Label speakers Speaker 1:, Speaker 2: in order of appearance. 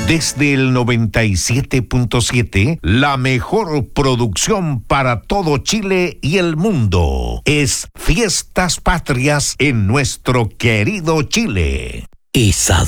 Speaker 1: Desde el 97.7, la mejor producción para todo Chile y el mundo es Fiestas Patrias en nuestro querido Chile.
Speaker 2: Esas